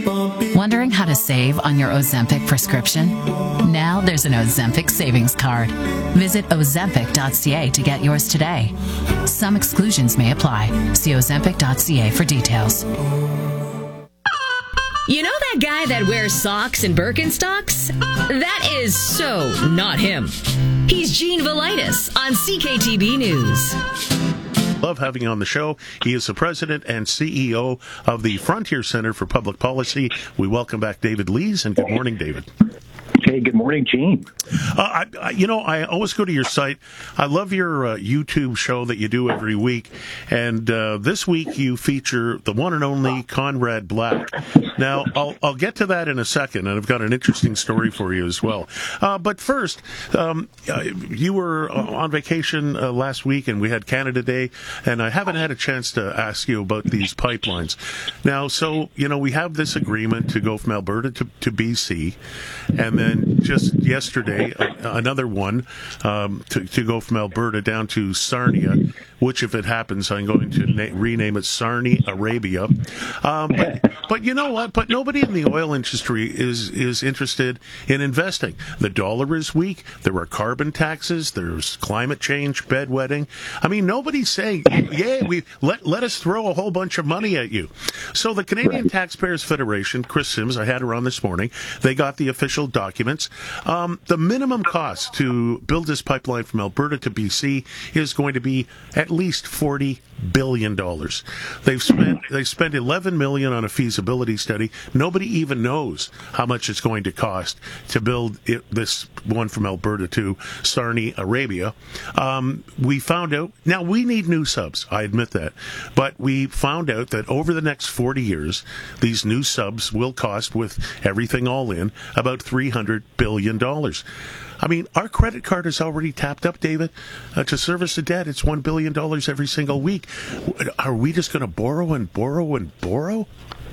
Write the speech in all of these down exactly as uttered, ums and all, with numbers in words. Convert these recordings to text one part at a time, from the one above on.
Wondering how to save on your Ozempic prescription? Now there's an Ozempic savings card. Visit ozempic dot c a to get yours today. Some exclusions may apply. See ozempic dot c a for details. You know that guy that wears socks and Birkenstocks? That is so not him. He's Gene Velitis on C K T B News. Love having on the show. He is the president and C E O of the Frontier Center for Public Policy. We welcome back David Lees, and good morning, David. Hey, good morning, Gene. Uh, I, I, you know, I always go to your site. I love your uh, YouTube show that you do every week. And uh, this week you feature the one and only Conrad Black. Now, I'll, I'll get to that in a second, and I've got an interesting story for you as well. Uh, but first, um, you were on vacation uh, last week, and we had Canada Day, and I haven't had a chance to ask you about these pipelines. Now, so, you know, we have this agreement to go from Alberta to, to B C, and then just yesterday, uh, another one um, to, to go from Alberta down to Sarnia, which, if it happens, I'm going to na- rename it Sarnia Arabia. Um, but, but you know what? But nobody in the oil industry is is interested in investing. The dollar is weak. There are carbon taxes. There's climate change, bedwetting. I mean, nobody's saying, "Yeah, we let let us throw a whole bunch of money at you." So the Canadian Taxpayers Federation, Chris Sims, I had her on this morning. They got the official documents. Um, the minimum cost to build this pipeline from Alberta to B C is going to be at least forty billion dollars. They've spent they spent eleven million dollars on a feasibility study. Nobody even knows how much it's going to cost to build it, this one from Alberta to Sarnia Arabia. Um, we found out, now we need new subs, I admit that, but we found out that over the next forty years, these new subs will cost, with everything all in, about three hundred billion dollars. I mean, our credit card is already tapped up, David. Uh, to service the debt, it's one billion dollars every single week. Are we just going to borrow and borrow and borrow?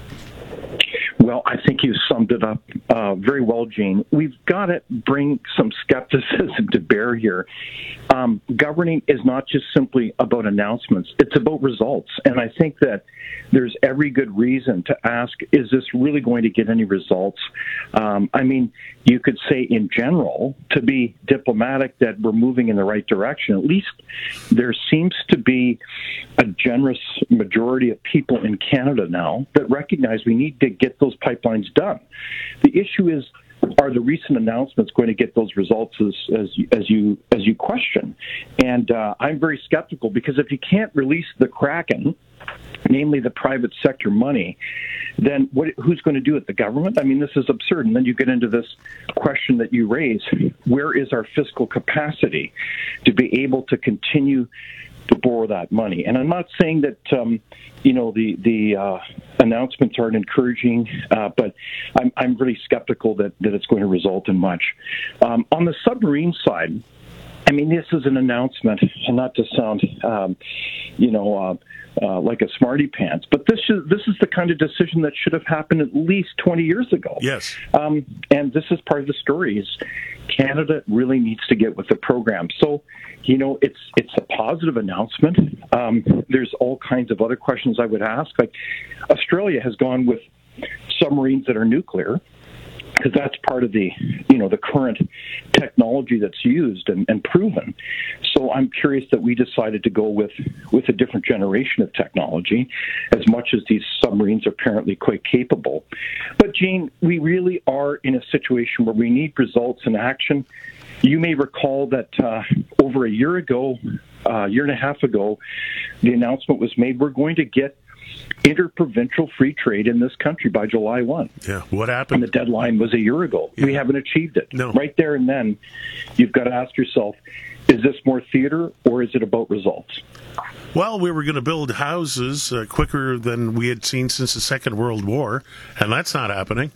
Well, I think you summed it up uh, very well, Gene. We've got to bring some skepticism to bear here. Um, governing is not just simply about announcements. It's about results. And I think that there's every good reason to ask, is this really going to get any results? Um, I mean, you could say in general, to be diplomatic, that we're moving in the right direction. At least there seems to be a generous majority of people in Canada now that recognize we need to get those pipelines done. The issue is, are the recent announcements going to get those results as as, as you as you question? And uh, I'm very skeptical, because if you can't release the Kraken, namely the private sector money, then what, who's going to do it? The government? I mean, this is absurd. And then you get into this question that you raise: where is our fiscal capacity to be able to continue to borrow that money? And I'm not saying that um, you know the the uh, announcements aren't encouraging, uh, but I'm I'm really skeptical that that it's going to result in much. Um, on the submarine side, I mean, this is an announcement, and not to sound um, you know. Uh, Uh, like a smarty pants, but this is this is the kind of decision that should have happened at least twenty years ago. Yes, um, and this is part of the story. Is Canada really needs to get with the program? So, you know, it's it's a positive announcement. Um, there's all kinds of other questions I would ask. Like, Australia has gone with submarines that are nuclear, because that's part of the, you know, the current technology that's used and, and proven. So I'm curious that we decided to go with, with a different generation of technology, as much as these submarines are apparently quite capable. But, Gene, we really are in a situation where we need results and action. You may recall that uh, over a year ago, a uh, year and a half ago, the announcement was made, we're going to get interprovincial free trade in this country by July first. Yeah, what happened? And the deadline was a year ago. Yeah. We haven't achieved it. No. Right there and then, you've got to ask yourself, is this more theater or is it about results? Well, we were going to build houses uh, quicker than we had seen since the Second World War, and that's not happening.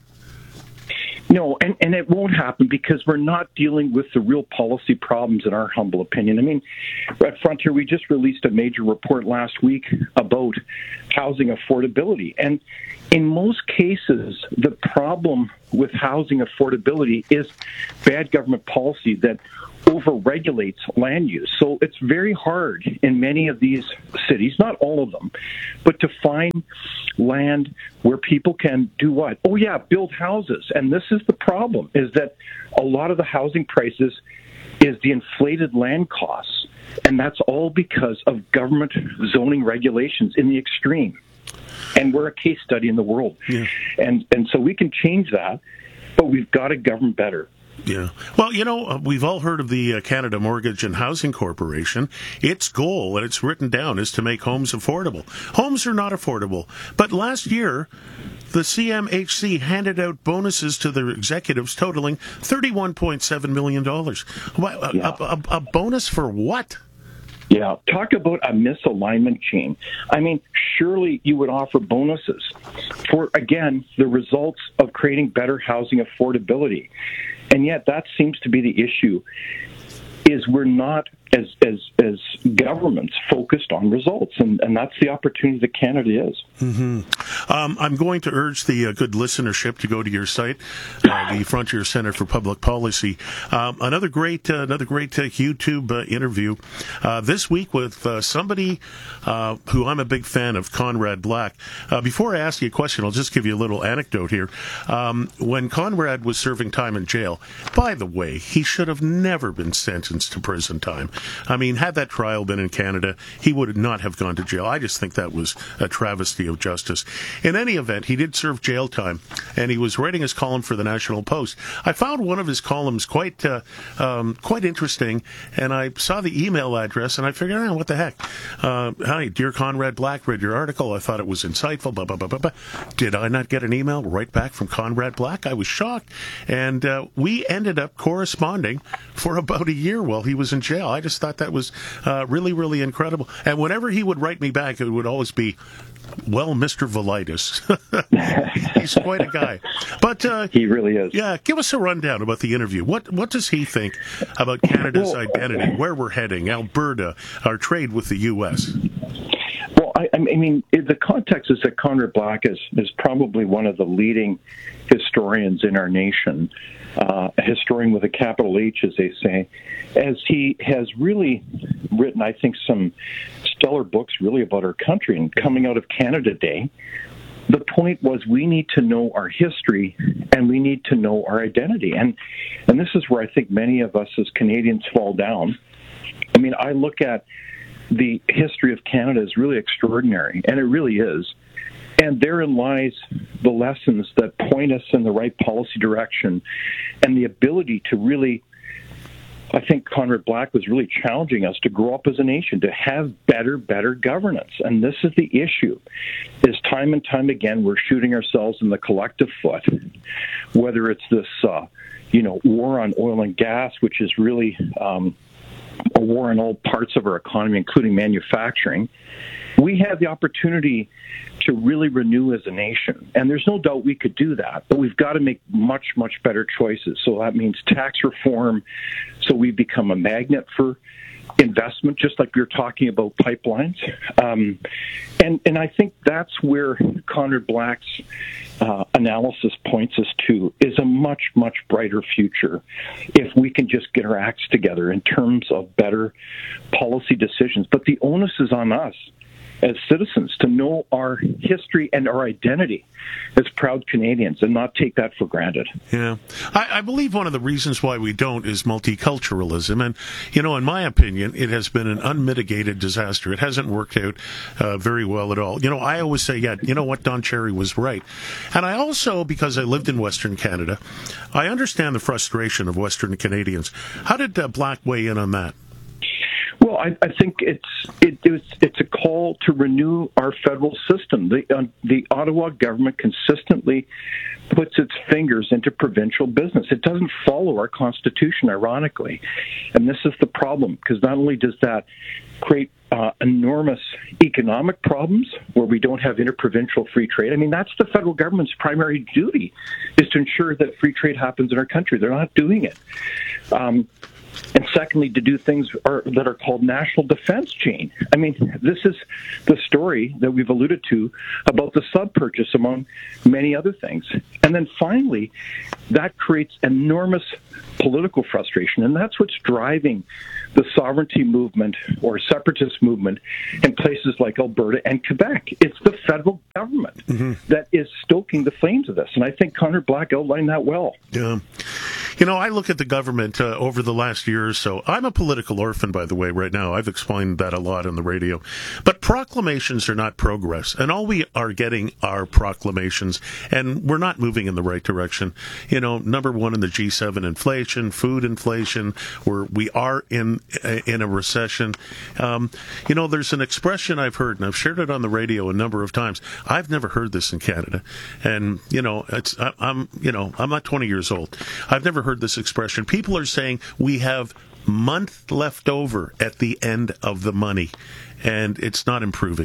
No, and, and it won't happen because we're not dealing with the real policy problems, in our humble opinion. I mean, at Frontier, we just released a major report last week about housing affordability. And in most cases, the problem with housing affordability is bad government policy that over-regulates land use. So it's very hard in many of these cities, not all of them, but to find land where people can do what? Oh, yeah, build houses. And this is the problem, is that a lot of the housing prices is the inflated land costs. And that's all because of government zoning regulations in the extreme. And we're a case study in the world. Yeah. And and so we can change that, but we've got to govern better. Yeah. Well, you know, uh, we've all heard of the uh, Canada Mortgage and Housing Corporation. Its goal, and it's written down, is to make homes affordable. Homes are not affordable. But last year, the C M H C handed out bonuses to their executives totaling thirty-one point seven million dollars. A, yeah. a, a, a bonus for what? Yeah, talk about a misalignment, Gene. I mean, surely you would offer bonuses for, again, the results of creating better housing affordability. And yet that seems to be the issue, is we're not, as as as governments, focused on results. And, and that's the opportunity that Canada is. Mm-hmm. Um, I'm going to urge the uh, good listenership to go to your site, uh, the Frontier Center for Public Policy. Um, another great, uh, another great uh, YouTube uh, interview uh, this week with uh, somebody uh, who I'm a big fan of, Conrad Black. Uh, before I ask you a question, I'll just give you a little anecdote here. Um, when Conrad was serving time in jail, by the way, he should have never been sentenced to prison time. I mean, had that trial been in Canada, he would not have gone to jail. I just think that was a travesty of justice. In any event, he did serve jail time, and he was writing his column for the National Post. I found one of his columns quite uh, um, quite interesting, and I saw the email address, and I figured, oh, what the heck? Uh, hi, dear Conrad Black, read your article. I thought it was insightful, blah, blah, blah, blah, blah. Did I not get an email right back from Conrad Black? I was shocked, and uh, we ended up corresponding for about a year while he was in jail. I just thought that was uh, really, really incredible. And whenever he would write me back, it would always be, well, Mister Velitis. He's quite a guy. But uh, he really is. Yeah, give us a rundown about the interview. What what does he think about Canada's well, identity, where we're heading, Alberta, our trade with the U S? Well, I, I mean, the context is that Conrad Black is, is probably one of the leading historians in our nation, uh, a historian with a capital H, as they say, as he has really written, I think, some stellar books really about our country. And coming out of Canada Day, the point was we need to know our history and we need to know our identity. And and this is where I think many of us as Canadians fall down. I mean, I look at the history of Canada as really extraordinary, and it really is. And therein lies the lessons that point us in the right policy direction and the ability to really, I think Conrad Black was really challenging us to grow up as a nation, to have better, better governance. And this is the issue, is time and time again we're shooting ourselves in the collective foot, whether it's this, uh, you know, war on oil and gas, which is really um, a war on all parts of our economy, including manufacturing. We have the opportunity to really renew as a nation. And there's no doubt we could do that, but we've got to make much, much better choices. So that means tax reform, so we become a magnet for investment, just like we were talking about pipelines. Um, and, and I think that's where Conrad Black's uh, analysis points us to, is a much, much brighter future if we can just get our acts together in terms of better policy decisions. But the onus is on us as citizens to know our history and our identity as proud Canadians and not take that for granted. Yeah. I, I believe one of the reasons why we don't is multiculturalism. And, you know, in my opinion, it has been an unmitigated disaster. It hasn't worked out uh, very well at all. You know, I always say, yeah, you know what, Don Cherry was right. And I also, because I lived in Western Canada, I understand the frustration of Western Canadians. How did uh, Black weigh in on that? Well, I, I think it's it, it's it's a call to renew our federal system. The uh, the Ottawa government consistently puts its fingers into provincial business. It doesn't follow our constitution, ironically, and this is the problem, because not only does that create uh, enormous economic problems where we don't have interprovincial free trade. I mean, that's the federal government's primary duty, is to ensure that free trade happens in our country. They're not doing it. Um, And secondly, to do things are, that are called national defense, Jane. I mean, this is the story that we've alluded to about the sub-purchase, among many other things. And then finally, that creates enormous political frustration, and that's what's driving the sovereignty movement or separatist movement in places like Alberta and Quebec. It's the federal government mm-hmm. that is stoking the flames of this, and I think Conrad Black outlined that well. Yeah. You know, I look at the government uh, over the last year or so. I'm a political orphan, by the way, right now. I've explained that a lot on the radio. But proclamations are not progress, and all we are getting are proclamations, and we're not moving in the right direction. You know, number one in the G seven, inflation, food inflation, where we are in in a recession. Um, you know, there's an expression I've heard, and I've shared it on the radio a number of times. I've never heard this in Canada, and you know, it's I, I'm you know I'm not twenty years old. I've never heard this expression. People are saying we have month left over at the end of the money, and it's not improving.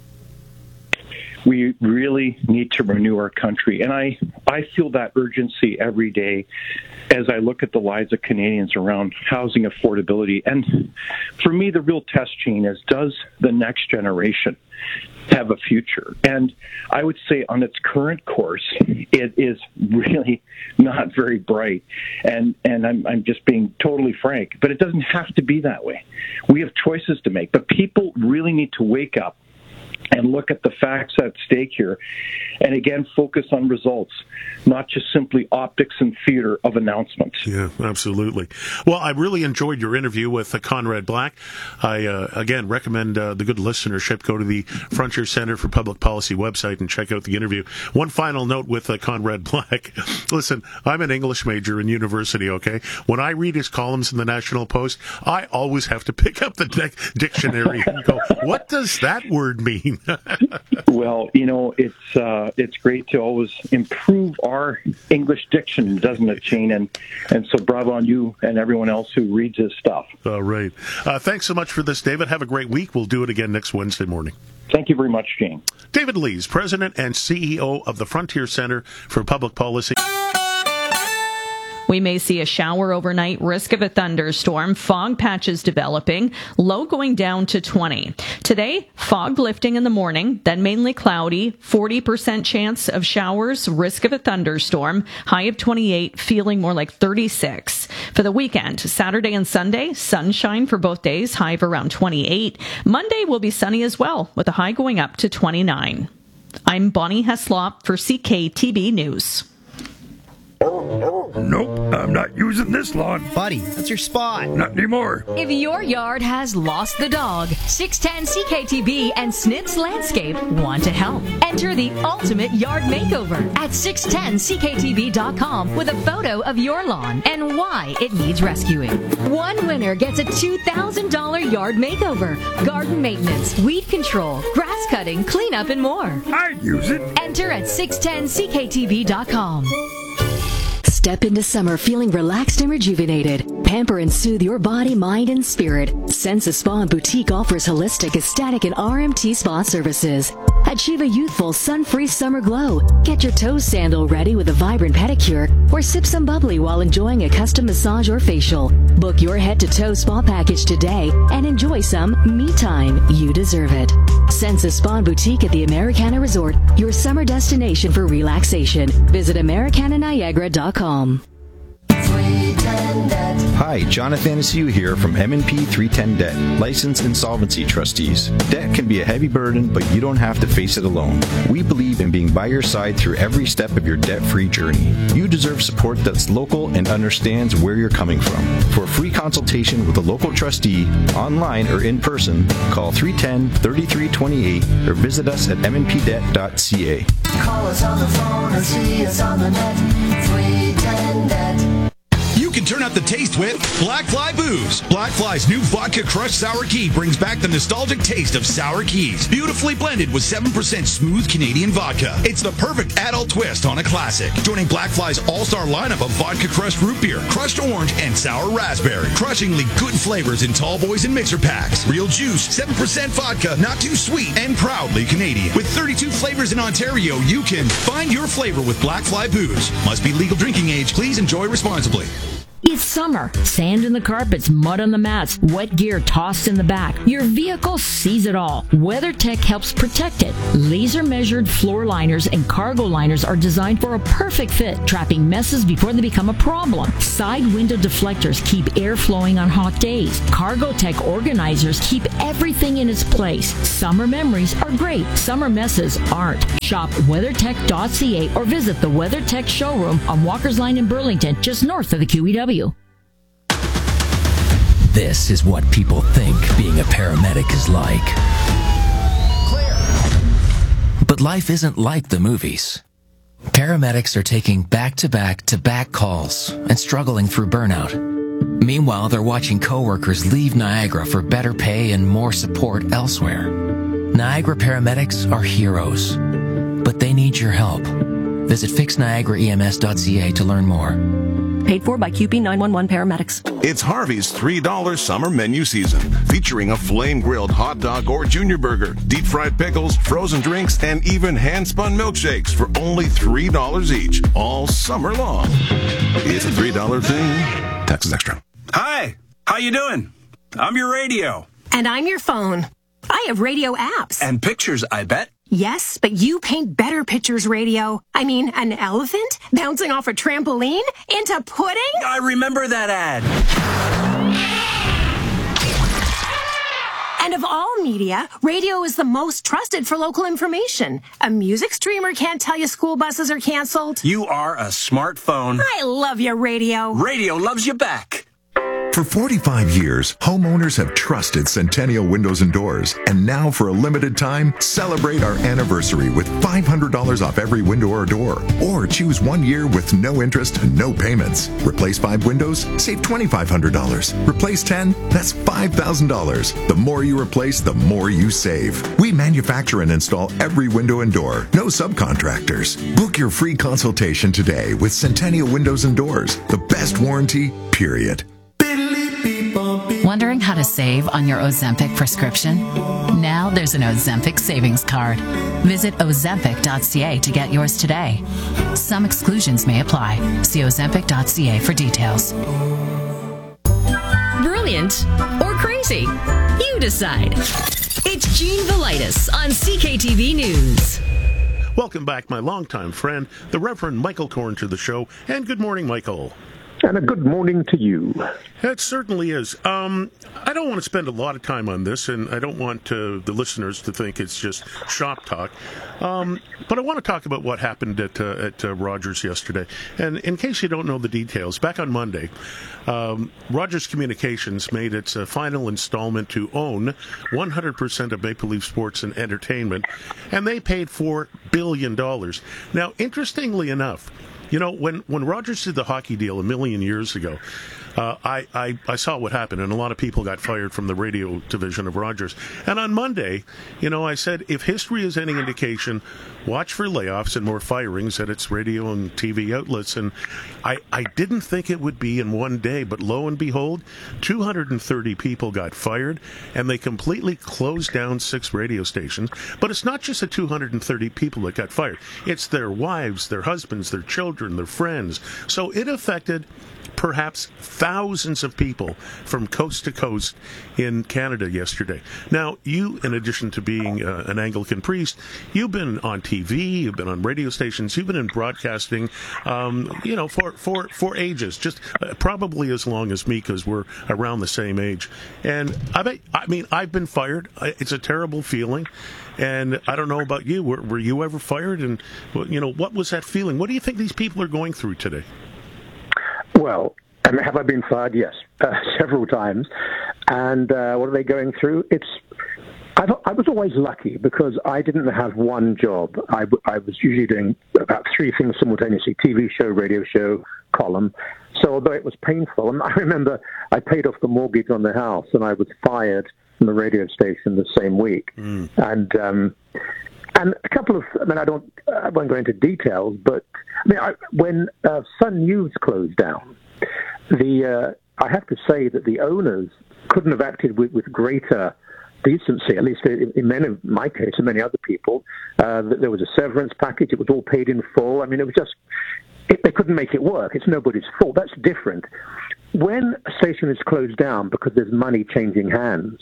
We really need to renew our country, and I, I feel that urgency every day as I look at the lives of Canadians around housing affordability. And for me, the real test, Gene, is does the next generation have a future? And I would say on its current course, it is really not very bright. And and I'm, I'm just being totally frank, but it doesn't have to be that way. We have choices to make, but people really need to wake up and look at the facts at stake here, and again, focus on results, not just simply optics and theater of announcements. Yeah, absolutely. Well, I really enjoyed your interview with uh, Conrad Black. I, uh, again, recommend uh, the good listenership go to the Frontier Center for Public Policy website and check out the interview. One final note with uh, Conrad Black. Listen, I'm an English major in university, okay? When I read his columns in the National Post, I always have to pick up the de- dictionary and go, what does that word mean? Well, you know, it's uh, it's great to always improve our English diction, doesn't it, Shane? And and so bravo on you and everyone else who reads his stuff. All right. Uh, thanks so much for this, David. Have a great week. We'll do it again next Wednesday morning. Thank you very much, Shane. David Lees, President and C E O of the Frontier Center for Public Policy. We may see a shower overnight, risk of a thunderstorm, fog patches developing, low going down to twenty. Today, fog lifting in the morning, then mainly cloudy, forty percent chance of showers, risk of a thunderstorm, high of twenty-eight, feeling more like thirty-six. For the weekend, Saturday and Sunday, sunshine for both days, high of around twenty-eight. Monday will be sunny as well, with a high going up to twenty-nine. I'm Bonnie Heslop for C K T B News. Nope, I'm not using this lawn. Buddy, that's your spot. Not anymore. If your yard has lost the dog, six ten C K T B and Snitz Landscape want to help. Enter the ultimate yard makeover at six ten C K T B dot com with a photo of your lawn and why it needs rescuing. One winner gets a two thousand dollars yard makeover, garden maintenance, weed control, grass cutting, cleanup, and more. I'd use it. Enter at six ten C K T B dot com. Step into summer feeling relaxed and rejuvenated. Pamper and soothe your body, mind, and spirit. Sensa Spa and Boutique offers holistic, aesthetic, and R M T spa services. Achieve a youthful, sun-free summer glow. Get your toe sandal ready with a vibrant pedicure, or sip some bubbly while enjoying a custom massage or facial. Book your head-to-toe spa package today and enjoy some me time. You deserve it. Sensa Spa and Boutique at the Americana Resort, your summer destination for relaxation. Visit Americana Niagara dot com. Hi, Jonathan Anaciu here from M and P three ten Debt, Licensed Insolvency Trustees. Debt can be a heavy burden, but you don't have to face it alone. We believe in being by your side through every step of your debt-free journey. You deserve support that's local and understands where you're coming from. For a free consultation with a local trustee, online or in person, call three one zero, three three two eight or visit us at m n p debt dot c a. Call us on the phone or see us on the net. three ten Debt. You can turn up the taste with Black Fly Booze. Black Fly's new vodka crushed sour key brings back the nostalgic taste of sour keys. Beautifully blended with seven percent smooth Canadian vodka. It's the perfect adult twist on a classic. Joining Black Fly's all-star lineup of vodka crushed root beer, crushed orange, and sour raspberry. Crushingly good flavors in tall boys and mixer packs. Real juice, seven percent vodka, not too sweet, and proudly Canadian. With thirty-two flavors in Ontario, you can find your flavor with Black Fly Booze. Must be legal drinking age. Please enjoy responsibly. If It's summer. Sand in the carpets, mud on the mats, wet gear tossed in the back. Your vehicle sees it all. WeatherTech helps protect it. Laser measured floor liners and cargo liners are designed for a perfect fit, trapping messes before they become a problem. Side window deflectors keep air flowing on hot days. CargoTech organizers keep everything in its place. Summer memories are great. Summer messes aren't. Shop weathertech dot c a or visit the WeatherTech showroom on Walker's Line in Burlington, just north of the Q E W. This is what people think being a paramedic is like. But life isn't like the movies. Paramedics are taking back-to-back-to-back calls and struggling through burnout. Meanwhile, they're watching coworkers leave Niagara for better pay and more support elsewhere. Niagara paramedics are heroes, but they need your help. Visit fix niagara e m s dot c a to learn more. Paid for by Q P nine one one Paramedics. It's Harvey's three dollar summer menu season, featuring a flame-grilled hot dog or junior burger, deep-fried pickles, frozen drinks, and even hand-spun milkshakes for only three dollars each, all summer long. It's a three dollar thing. Taxes extra. Hi, how you doing? I'm your radio. And I'm your phone. I have radio apps. And pictures, I bet. Yes, but you paint better pictures, radio. I mean, an elephant bouncing off a trampoline into pudding? I remember that ad. And of all media, radio is the most trusted for local information. A music streamer can't tell you school buses are canceled. You are a smartphone. I love your radio. Radio loves you back. For forty-five years, homeowners have trusted Centennial Windows and Doors. And now, for a limited time, celebrate our anniversary with five hundred dollars off every window or door. Or choose one year with no interest and no payments. Replace five windows, save two thousand five hundred dollars. Replace ten, that's five thousand dollars. The more you replace, the more you save. We manufacture and install every window and door. No subcontractors. Book your free consultation today with Centennial Windows and Doors. The best warranty, period. Wondering how to save on your Ozempic prescription? Now there's an Ozempic savings card. Visit ozempic dot c a to get yours today. Some exclusions may apply. See ozempic dot c a for details. Brilliant or crazy? You decide. It's Gene Velitis on C K T V News. Welcome back, my longtime friend, the Reverend Michael Korn, to the show. And good morning, Michael. And a good morning to you. It certainly is. Um, I don't want to spend a lot of time on this, and I don't want uh, the listeners to think it's just shop talk. Um, but I want to talk about what happened at uh, at uh, Rogers yesterday. And in case you don't know the details, back on Monday, um, Rogers Communications made its uh, final installment to own one hundred percent of Maple Leaf Sports and Entertainment, and they paid four billion dollars. Now, interestingly enough, you know, when, when Rogers did the hockey deal a million years ago, uh, I, I, I saw what happened, and a lot of people got fired from the radio division of Rogers. And on Monday, you know, I said, if history is any indication, watch for layoffs and more firings at its radio and T V outlets. And I, I didn't think it would be in one day, but lo and behold, two hundred thirty people got fired, and they completely closed down six radio stations. But it's not just the two hundred thirty people that got fired. It's their wives, their husbands, their children, their friends. So it affected perhaps thousands of people from coast to coast in Canada yesterday. Now, you, in addition to being uh, an Anglican priest, you've been on T V, you've been on radio stations, you've been in broadcasting, um, you know, for, for, for ages, just uh, probably as long as me, because we're around the same age. And I, bet, I mean, I've been fired. It's a terrible feeling. And I don't know about you. Were, were you ever fired? And, you know, what was that feeling? What do you think these people are going through today? Well, and have I been fired? Yes, uh, several times. And uh, what are they going through? It's. I've, I was always lucky because I didn't have one job. I, I was usually doing about three things simultaneously: T V show, radio show, column. So although it was painful, and I remember I paid off the mortgage on the house, and I was fired from the radio station the same week. Mm. And um, and a couple of, I mean, I don't, I won't go into details, but I mean, I, when uh, Sun News closed down, the uh, I have to say that the owners couldn't have acted with, with greater decency, at least in, in many, my case and many other people. Uh, there was a severance package; it was all paid in full. I mean, it was just it, they couldn't make it work. It's nobody's fault. That's different. when a station is closed down because there's money changing hands,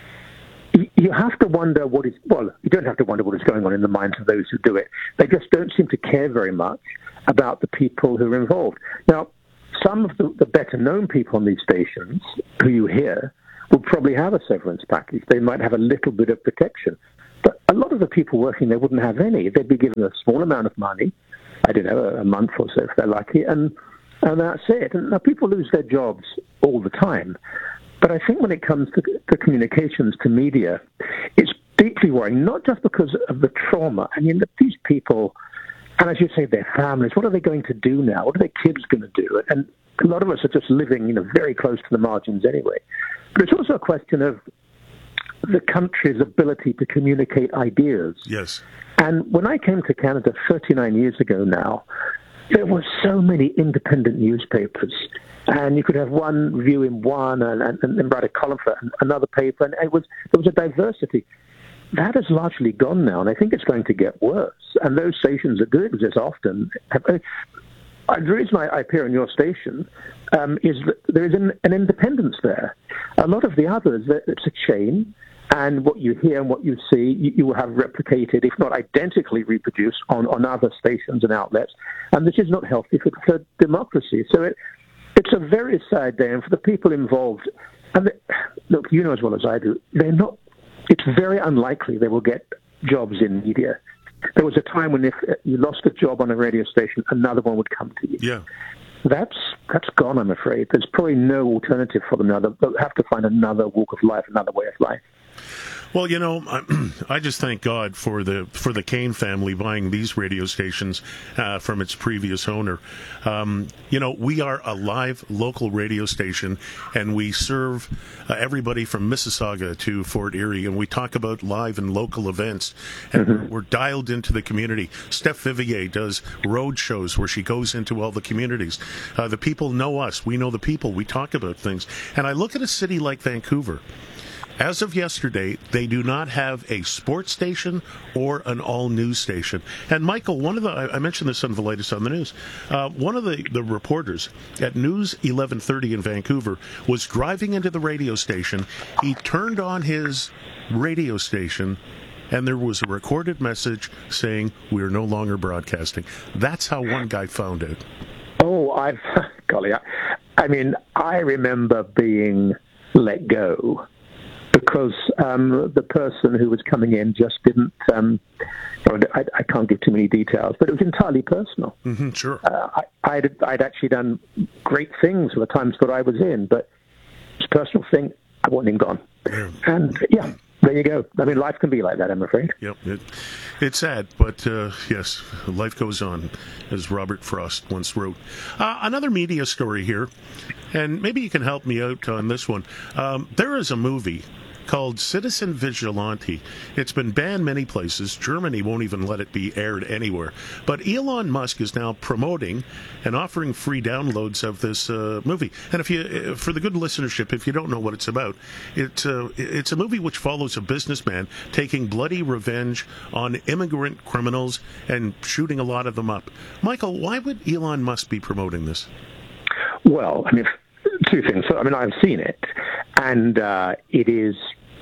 you have to wonder what is, well, you don't have to wonder what is going on in the minds of those who do it. They just don't seem to care very much about the people who are involved. Now, some of the, the better-known people on these stations who you hear would probably have a severance package. They might have a little bit of protection. But a lot of the people working there wouldn't have any. They'd be given a small amount of money, I don't know, a month or so if they're lucky, and, and that's it. And now people lose their jobs all the time. But I think when it comes to, to communications, to media, it's deeply worrying, not just because of the trauma. I mean, these people, and as you say, their families, what are they going to do now? What are their kids going to do? And a lot of us are just living, you know, very close to the margins anyway. But it's also a question of the country's ability to communicate ideas. Yes. And when I came to Canada thirty-nine years ago now, there were so many independent newspapers. And you could have one view in one and, and, and write a column for another paper. And it was there was a diversity. That has largely gone now, and I think it's going to get worse. And those stations that do exist often have, uh, the reason I, I appear on your station um, is that there is an, an independence there. A lot of the others, it's a chain, and what you hear and what you see, you, you will have replicated, if not identically reproduced, on, on other stations and outlets. And this is not healthy for, for democracy. So it, it's a very sad day, and for the people involved, and the, look, you know as well as I do, they're not. It's very unlikely they will get jobs in media. There was a time when if you lost a job on a radio station, another one would come to you. Yeah. That's that's gone, I'm afraid. There's probably no alternative for them now. They'll have to find another walk of life, another way of life. Well, you know, I just thank God for the for the Kane family buying these radio stations uh, from its previous owner. Um, you know, we are a live local radio station, and we serve uh, everybody from Mississauga to Fort Erie, and we talk about live and local events, and mm-hmm. we're, we're dialed into the community. Steph Vivier does road shows where she goes into all the communities. Uh, the people know us. We know the people. We talk about things. And I look at a city like Vancouver. As of yesterday, they do not have a sports station or an all-news station. And, Michael, one of the, I mentioned this on the latest on the news, uh, one of the, the reporters at News eleven thirty in Vancouver was driving into the radio station. He turned on his radio station, and there was a recorded message saying, "We are no longer broadcasting." That's how one guy found it. Oh, I've, golly, I, I mean, I remember being let go because um, the person who was coming in just didn't, um, I, I can't give too many details, but it was entirely personal. Mm-hmm, sure. Uh, I, I'd, I'd actually done great things for the times that I was in, but it's a personal thing. I want him gone. Yeah. And, yeah, there you go. I mean, life can be like that, I'm afraid. Yep. It, it's sad, but, uh, yes, life goes on, as Robert Frost once wrote. Uh, another media story here, and maybe you can help me out on this one. Um, there is a movie called Citizen Vigilante. It's been banned many places. Germany won't even let it be aired anywhere. But Elon Musk is now promoting and offering free downloads of this uh, movie. And if you, for the good listenership, if you don't know what it's about, it's uh, it's a movie which follows a businessman taking bloody revenge on immigrant criminals and shooting a lot of them up. Michael, why would Elon Musk be promoting this? Well, I mean, two things. So, I mean, I've seen it, and uh, it is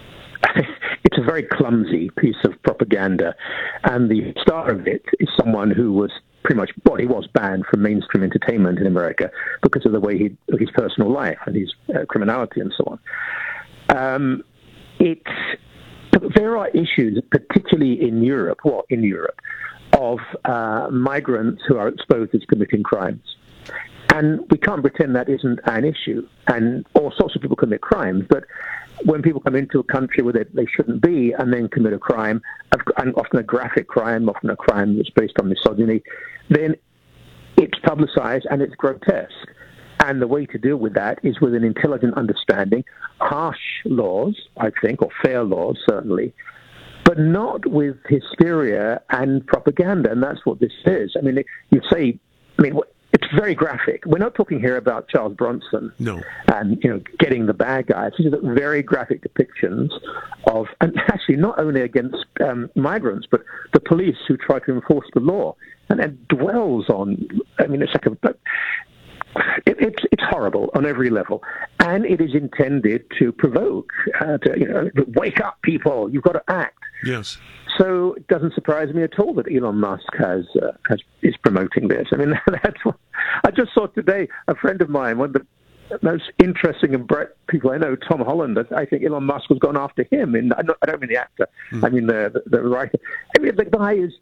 it's a very clumsy piece of propaganda, and the star of it is someone who was pretty much, well, he was banned from mainstream entertainment in America because of the way he, his personal life and his uh, criminality and so on. Um, it's, there are issues, particularly in Europe, well, in Europe, of uh, migrants who are exposed as committing crimes. And we can't pretend that isn't an issue. And all sorts of people commit crimes. But when people come into a country where they, they shouldn't be and then commit a crime, and often a graphic crime, often a crime that's based on misogyny, then it's publicized and it's grotesque. And the way to deal with that is with an intelligent understanding, harsh laws, I think, or fair laws, certainly, but not with hysteria and propaganda. And that's what this is. I mean, you say, I mean, it's very graphic. We're not talking here about Charles Bronson no. and, you know, getting the bad guys. These are very graphic depictions of, and actually not only against um, migrants, but the police who try to enforce the law. And it dwells on, I mean, it's like a, but it, it's, it's horrible on every level. And it is intended to provoke, uh, to, you know, wake up people, you've got to act. Yes. So it doesn't surprise me at all that Elon Musk has, uh, has is promoting this. I mean, that's what I just saw today. A friend of mine, one of the most interesting and bright people I know, Tom Holland, I think Elon Musk was gone after him. And I don't mean the actor, mm. I mean the, the, the writer. I mean, the guy is...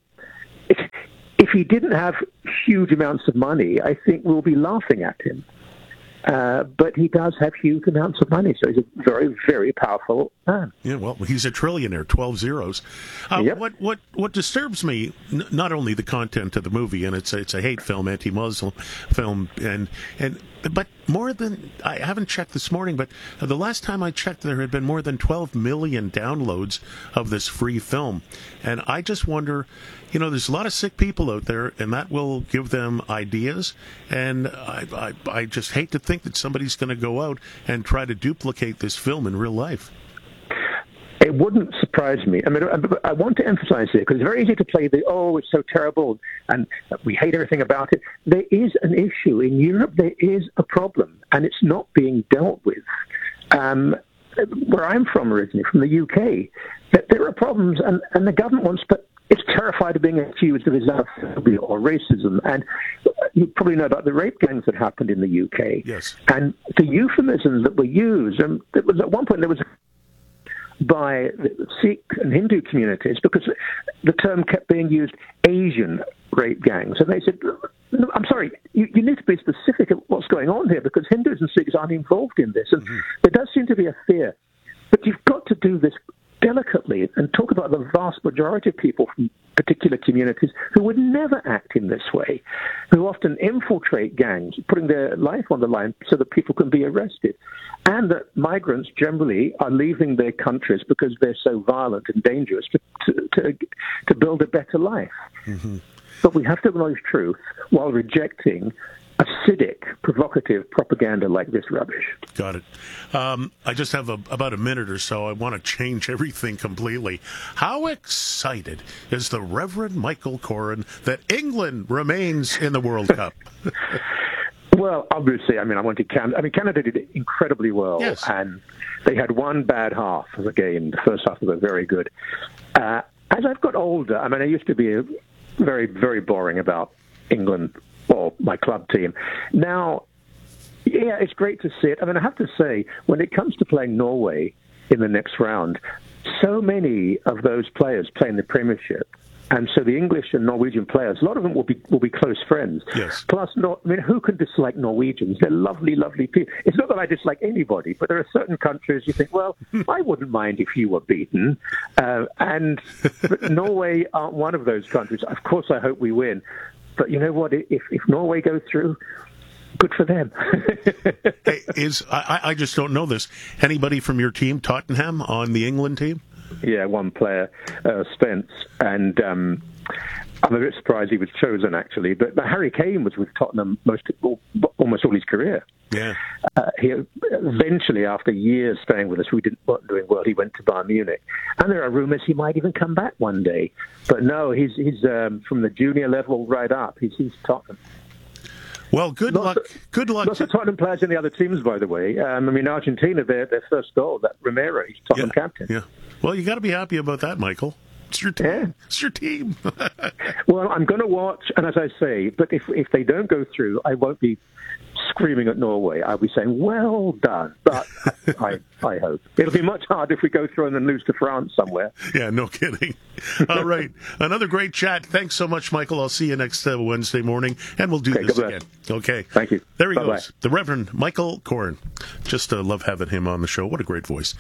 If he didn't have huge amounts of money, I think we'll be laughing at him. Uh, but he does have huge amounts of money, so he's a very, very powerful man. Yeah, well, he's a trillionaire, twelve zeros. Uh, yep. What what what disturbs me, n- not only the content of the movie, and it's a, it's a hate film, anti-Muslim film, and and but more than, I haven't checked this morning, but the last time I checked, there had been more than twelve million downloads of this free film, and I just wonder. You know, there's a lot of sick people out there, and that will give them ideas. And I, I, I just hate to think that somebody's going to go out and try to duplicate this film in real life. It wouldn't surprise me. I mean, I want to emphasize it because it's very easy to play the, oh, it's so terrible, and we hate everything about it. There is an issue. In Europe, there is a problem, and it's not being dealt with. Um, where I'm from originally, from the U K, that there are problems, and, and the government wants to... It's terrified of being accused of Islamophobia or racism. And you probably know about the rape gangs that happened in the U K. Yes. And the euphemisms that were used, and there was, at one point there was a, by the Sikh and Hindu communities, because the term kept being used, Asian rape gangs. And they said, I'm sorry, you, you need to be specific of what's going on here, because Hindus and Sikhs aren't involved in this. And mm-hmm. there does seem to be a fear. But you've got to do this delicately and talk about the vast majority of people from particular communities who would never act in this way, who often infiltrate gangs, putting their life on the line so that people can be arrested, and that migrants generally are leaving their countries because they're so violent and dangerous to, to, to, to build a better life. Mm-hmm. But we have to acknowledge truth while rejecting acidic, provocative propaganda like this rubbish. Got it. Um, I just have a, about a minute or so. I want to change everything completely. How excited is the Reverend Michael Koren that England remains in the World Cup? Well, obviously, I mean, I wanted Canada. I mean, Canada did incredibly well, yes. And they had one bad half of the game. The first half was very good. Uh, as I've got older, I mean, I used to be very, very boring about England or my club team. Now, yeah, it's great to see it. I mean, I have to say, when it comes to playing Norway in the next round, so many of those players play in the Premiership. And so the English and Norwegian players, a lot of them will be will be close friends. Yes. Plus, I mean, who can dislike Norwegians? They're lovely, lovely people. It's not that I dislike anybody, but there are certain countries you think, well, I wouldn't mind if you were beaten. Uh, and Norway aren't one of those countries. Of course, I hope we win. But you know what? If if Norway goes through, good for them. Hey, is I, I just don't know this. Anybody from your team, Tottenham, on the England team? Yeah, one player, uh, Spence, and um, I'm a bit surprised he was chosen actually. But, but Harry Kane was with Tottenham most almost all his career. Yeah. Uh, he eventually, after years staying with us, we didn't weren't doing well. He went to Bayern Munich, and there are rumours he might even come back one day. But no, he's he's um, from the junior level right up. He's he's Tottenham. Well, good lots luck. Of, good luck. Lots to... of Tottenham players in the other teams, by the way. Um, I mean, Argentina, their their first goal, that Romero, he's Tottenham yeah. captain. Yeah. Well, you got to be happy about that, Michael. It's your team. Yeah. It's your team. Well, I'm going to watch, and as I say, but if if they don't go through, I won't be screaming at Norway. I'll be saying, well done. But I I hope. It'll be much harder if we go through and then lose to France somewhere. Yeah, no kidding. All right. Another great chat. Thanks so much, Michael. I'll see you next uh, Wednesday morning, and we'll do okay, this again. Okay. Thank you. There he Bye-bye. goes. The Reverend Michael Koren. Just uh, love having him on the show. What a great voice.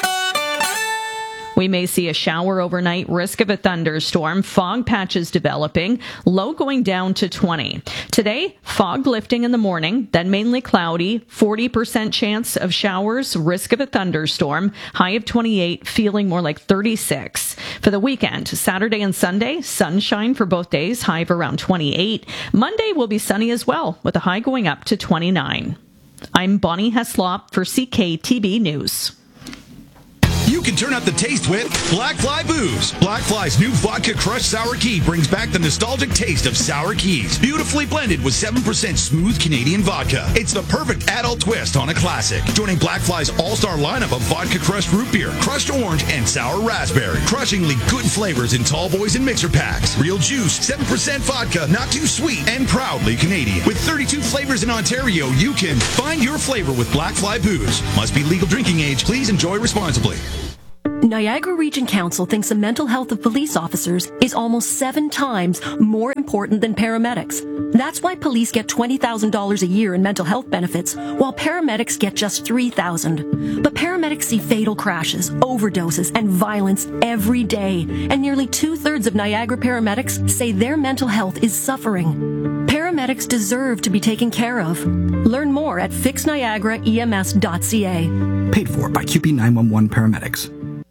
We may see a shower overnight, risk of a thunderstorm, fog patches developing, low going down to twenty. Today, fog lifting in the morning, then mainly cloudy, forty percent chance of showers, risk of a thunderstorm, high of twenty-eight, feeling more like thirty-six. For the weekend, Saturday and Sunday, sunshine for both days, high of around twenty-eight. Monday will be sunny as well, with a high going up to twenty-nine. I'm Bonnie Heslop for C K T B News. You can turn up the taste with Black Fly Booze. Black Fly's new vodka crushed sour key brings back the nostalgic taste of sour keys. Beautifully blended with seven percent smooth Canadian vodka. It's the perfect adult twist on a classic. Joining Black Fly's all-star lineup of vodka crushed root beer, crushed orange, and sour raspberry. Crushingly good flavors in tall boys and mixer packs. Real juice, seven percent vodka, not too sweet, and proudly Canadian. With thirty-two flavors in Ontario, you can find your flavor with Black Fly Booze. Must be legal drinking age. Please enjoy responsibly. Niagara Region Council thinks the mental health of police officers is almost seven times more important than paramedics. That's why police get twenty thousand dollars a year in mental health benefits, while paramedics get just three thousand dollars. But paramedics see fatal crashes, overdoses, and violence every day, and nearly two-thirds of Niagara paramedics say their mental health is suffering. Paramedics deserve to be taken care of. Learn more at fix niagara E M S dot C A. Paid for by Q P nine one one Paramedics.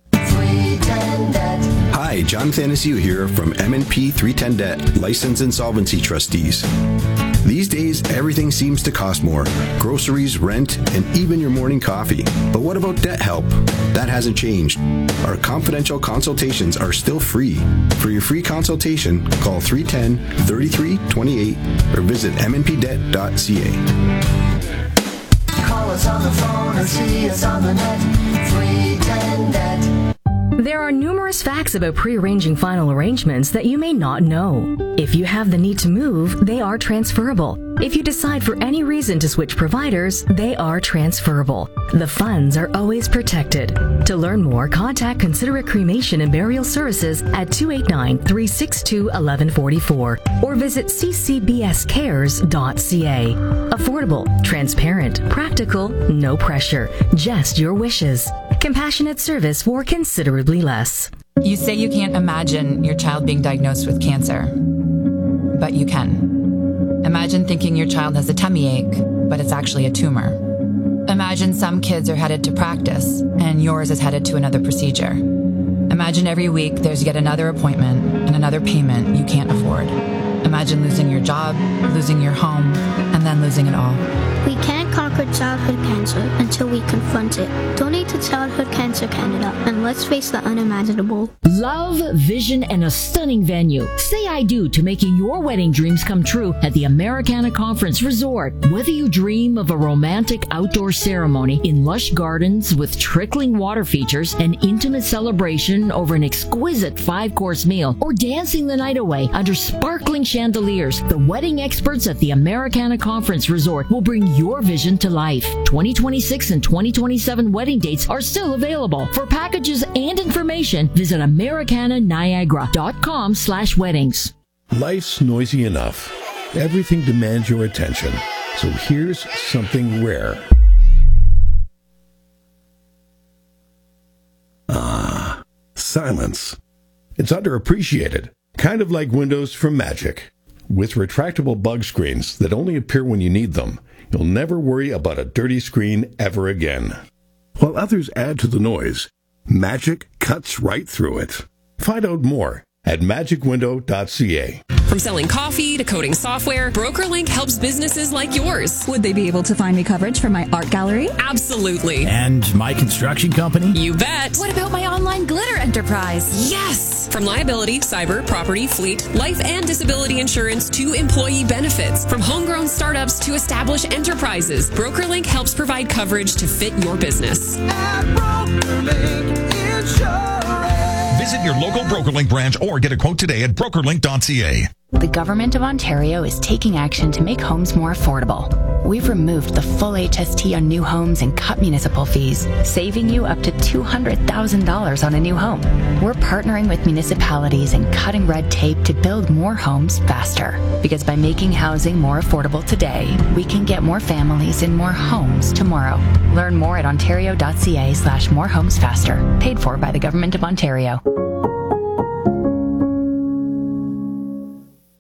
Hi, John Thanasiu here from M and P three ten Debt, License Insolvency Trustees. These days, everything seems to cost more. Groceries, rent, and even your morning coffee. But what about debt help? That hasn't changed. Our confidential consultations are still free. For your free consultation, call three one zero, three three two eight or visit m n p debt dot c a. Call us on the phone or see us on the net. three ten debt. There are numerous facts about pre-arranging final arrangements that you may not know. If you have the need to move, they are transferable. If you decide for any reason to switch providers, they are transferable. The funds are always protected. To learn more, contact Considerate Cremation and Burial Services at two eight nine, three six two, one one four four or visit c c b s cares dot c a. Affordable, transparent, practical, no pressure, just your wishes. Compassionate service for considerably less. You say you can't imagine your child being diagnosed with cancer, but you can. Imagine thinking your child has a tummy ache, but it's actually a tumor. Imagine some kids are headed to practice, and yours is headed to another procedure. Imagine every week there's yet another appointment and another payment you can't afford. Imagine losing your job, losing your home, and then losing it all. We can't conquer childhood cancer until we confront it. Donate to Childhood Cancer Canada and let's face the unimaginable. Love, vision, and a stunning venue. Say I do to making your wedding dreams come true at the Americana Conference Resort. Whether you dream of a romantic outdoor ceremony in lush gardens with trickling water features, an intimate celebration over an exquisite five-course meal, or dancing the night away under sparkling chandeliers, the wedding experts at the Americana Conference Resort will bring your vision to life. twenty twenty-six and twenty twenty-seven wedding dates are still available. For packages and information, visit americana niagara dot com slash weddings. Life's noisy enough. Everything demands your attention. So here's something rare. Ah, silence. It's underappreciated. Kind of like Windows from Magic. With retractable bug screens that only appear when you need them, you'll never worry about a dirty screen ever again. While others add to the noise, Magic cuts right through it. Find out more at magic window dot c a. From selling coffee to coding software, BrokerLink helps businesses like yours. Would they be able to find me coverage for my art gallery? Absolutely. And my construction company? You bet. What about my online glitter enterprise? Yes. From liability, cyber, property, fleet, life and disability insurance to employee benefits. From homegrown startups to established enterprises, BrokerLink helps provide coverage to fit your business. At BrokerLink Insurance. Visit your local BrokerLink branch or get a quote today at broker link dot c a. The Government of Ontario is taking action to make homes more affordable. We've removed the full H S T on new homes and cut municipal fees, saving you up to two hundred thousand dollars on a new home. We're partnering with municipalities and cutting red tape to build more homes faster. Because by making housing more affordable today, we can get more families in more homes tomorrow. Learn more at ontario dot c a slash more homes faster. Paid for by the Government of Ontario. It's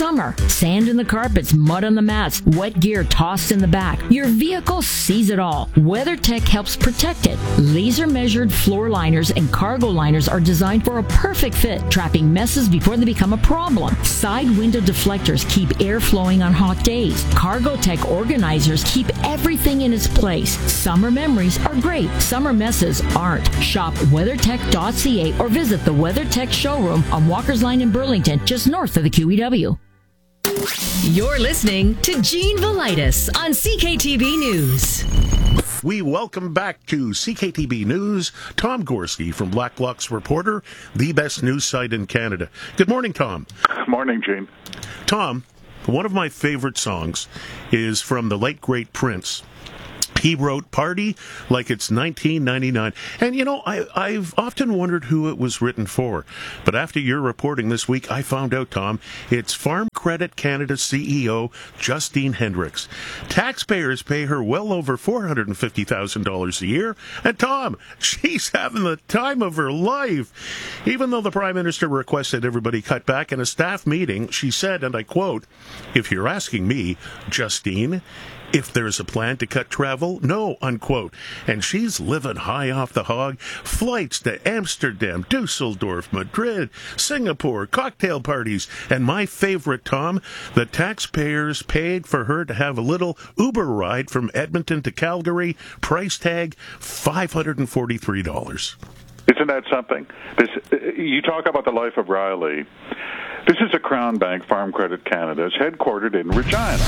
summer. Sand in the carpets, mud on the mats, wet gear tossed in the back. Your vehicle sees it all. WeatherTech helps protect it. Laser-measured floor liners and cargo liners are designed for a perfect fit, trapping messes before they become a problem. Side window deflectors keep air flowing on hot days. Cargotech organizers keep everything in its place. Summer memories are great. Summer messes aren't. Shop WeatherTech dot C A or visit the WeatherTech showroom on Walker's Line in Burlington, just north of the Q E W. You're listening to Gene Velitis on C K T B News. We welcome back to C K T B News, Tom Gorski from Blacklock's Reporter, the best news site in Canada. Good morning, Tom. Morning, Gene. Tom, one of my favorite songs is from the late, great Prince. He wrote Party Like It's nineteen ninety-nine. And, you know, I, I've often wondered who it was written for. But after your reporting this week, I found out, Tom, it's Farm Credit Canada C E O Justine Hendricks. Taxpayers pay her well over four hundred fifty thousand dollars a year. And, Tom, she's having the time of her life. Even though the Prime Minister requested everybody cut back in a staff meeting, she said, and I quote, "If you're asking me, Justine, if there's a plan to cut travel, no," unquote. And she's living high off the hog. Flights to Amsterdam, Dusseldorf, Madrid, Singapore, cocktail parties. And my favorite, Tom, the taxpayers paid for her to have a little Uber ride from Edmonton to Calgary. Price tag, five hundred forty-three dollars. Isn't that something? This, you talk about the life of Riley. This is a Crown Bank, Farm Credit Canada. It's headquartered in Regina.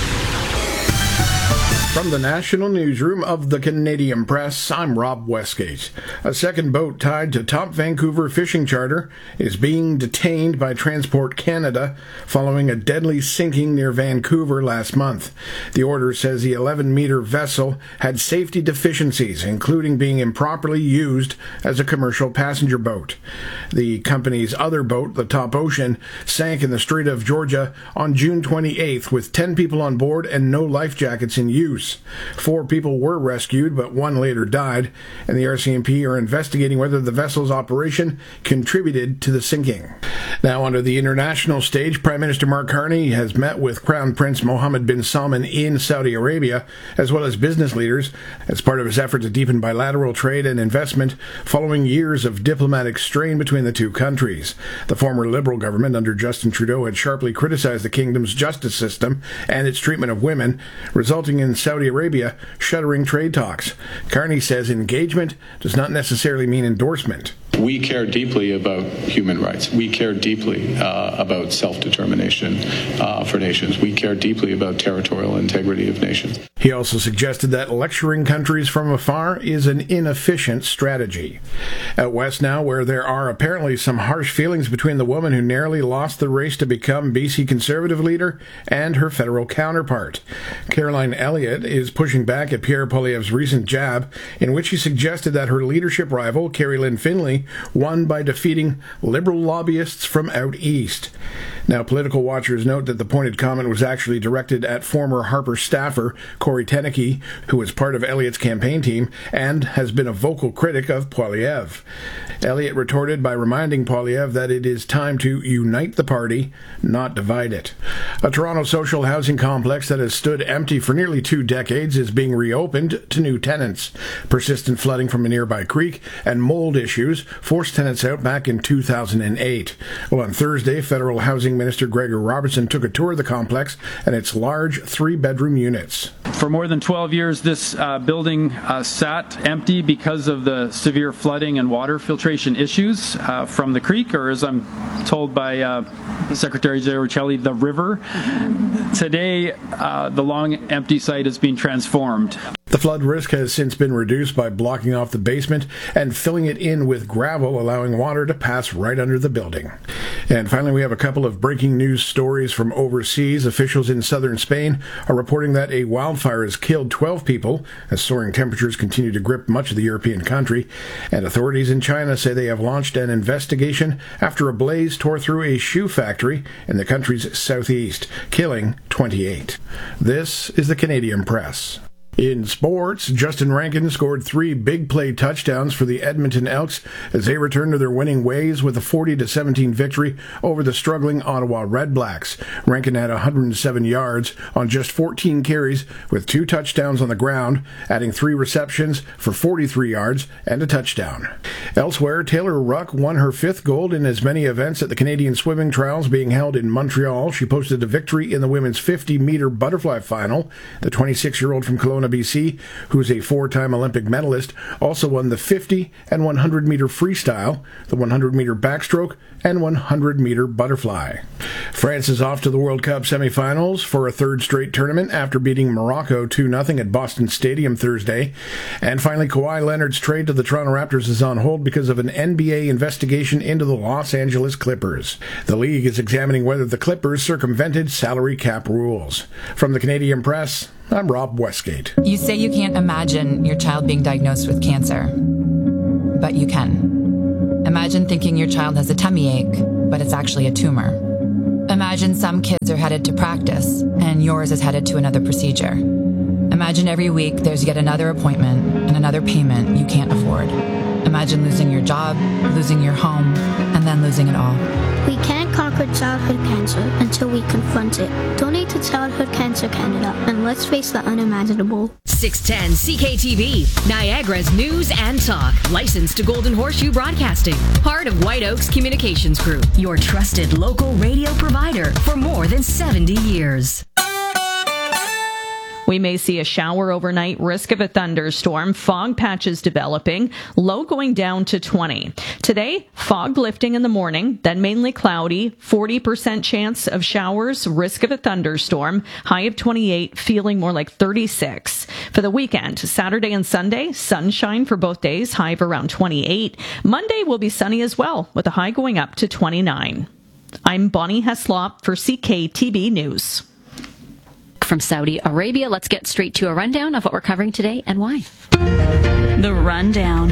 From the National Newsroom of the Canadian Press, I'm Rob Westgate. A second boat tied to top Vancouver fishing charter is being detained by Transport Canada following a deadly sinking near Vancouver last month. The order says the eleven-meter vessel had safety deficiencies, including being improperly used as a commercial passenger boat. The company's other boat, the Top Ocean, sank in the Strait of Georgia on June twenty-eighth with ten people on board and no life jackets in use. Four people were rescued, but one later died, and the R C M P are investigating whether the vessel's operation contributed to the sinking. Now, onto the international stage, Prime Minister Mark Carney has met with Crown Prince Mohammed bin Salman in Saudi Arabia, as well as business leaders, as part of his effort to deepen bilateral trade and investment following years of diplomatic strain between the two countries. The former Liberal government under Justin Trudeau had sharply criticized the kingdom's justice system and its treatment of women, resulting in Saudi Arabia shuttering trade talks. Carney says engagement does not necessarily mean endorsement. We care deeply about human rights. We care deeply uh, about self-determination uh, for nations. We care deeply about territorial integrity of nations. He also suggested that lecturing countries from afar is an inefficient strategy. Out west now, where there are apparently some harsh feelings between the woman who narrowly lost the race to become B C Conservative leader and her federal counterpart. Caroline Elliott is pushing back at Pierre Poilievre's recent jab, in which he suggested that her leadership rival, Carrie Lynn Finlay, won by defeating Liberal lobbyists from out east. Now, political watchers note that the pointed comment was actually directed at former Harper staffer Corey Teneke, who was part of Elliott's campaign team and has been a vocal critic of Poilievre. Elliott retorted by reminding Poilievre that it is time to unite the party, not divide it. A Toronto social housing complex that has stood empty for nearly two decades is being reopened to new tenants. Persistent flooding from a nearby creek and mold issues forced tenants out back in two thousand eight. Well, on Thursday, Federal Housing Minister Gregor Robertson took a tour of the complex and its large three-bedroom units. For more than twelve years, this uh, building uh, sat empty because of the severe flooding and water filtration issues uh, from the creek, or as I'm told by uh, Secretary Giorcelli, the river. Today, uh, the long empty site is being transformed. The flood risk has since been reduced by blocking off the basement and filling it in with gravel, allowing water to pass right under the building. And finally, we have a couple of breaking news stories from overseas. Officials in southern Spain are reporting that a wildfire has killed twelve people as soaring temperatures continue to grip much of the European country. And authorities in China say they have launched an investigation after a blaze tore through a shoe factory in the country's southeast, killing twenty-eight. This is the Canadian Press. In sports, Justin Rankin scored three big play touchdowns for the Edmonton Elks as they return to their winning ways with a forty to seventeen victory over the struggling Ottawa Redblacks. Rankin had one hundred seven yards on just fourteen carries with two touchdowns on the ground, adding three receptions for forty-three yards and a touchdown. Elsewhere, Taylor Ruck won her fifth gold in as many events at the Canadian Swimming Trials being held in Montreal. She posted a victory in the women's fifty-meter butterfly final. The twenty-six-year-old from Kelowna, B C, who's a four-time Olympic medalist, also won the fifty and one hundred meter freestyle, the one hundred meter backstroke, and one hundred meter butterfly. France is off to the World Cup semifinals for a third straight tournament after beating Morocco two nothing at Boston Stadium Thursday. And finally, Kawhi Leonard's trade to the Toronto Raptors is on hold because of an N B A investigation into the Los Angeles Clippers. The league is examining whether the Clippers circumvented salary cap rules. From the Canadian Press, I'm Rob Westgate. You say you can't imagine your child being diagnosed with cancer, but you can. Imagine thinking your child has a tummy ache, but it's actually a tumor. Imagine some kids are headed to practice, and yours is headed to another procedure. Imagine every week there's yet another appointment and another payment you can't afford. Imagine losing your job, losing your home, and then losing it all. We can't conquer childhood cancer until we confront it. Donate to Childhood Cancer Canada and let's face the unimaginable. six ten C K T V, Niagara's news and talk. Licensed to Golden Horseshoe Broadcasting. Part of White Oaks Communications Group. Your trusted local radio provider for more than seventy years. We may see a shower overnight, risk of a thunderstorm, fog patches developing, low going down to twenty. Today, fog lifting in the morning, then mainly cloudy, forty percent chance of showers, risk of a thunderstorm, high of twenty-eight, feeling more like thirty-six. For the weekend, Saturday and Sunday, sunshine for both days, high of around twenty-eight. Monday will be sunny as well, with a high going up to twenty-nine. I'm Bonnie Heslop for C K T B News. From Saudi Arabia, let's get straight to a rundown of what we're covering today and why. The Rundown.